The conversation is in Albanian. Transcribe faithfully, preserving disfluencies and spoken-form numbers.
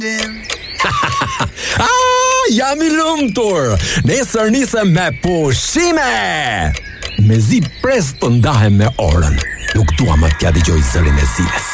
Ah, jam I lumtur. Nesër nisem me pushime. Mezi pres të ndahem me orën. Nuk dua më t'ja dëgjoj zërin e ziles.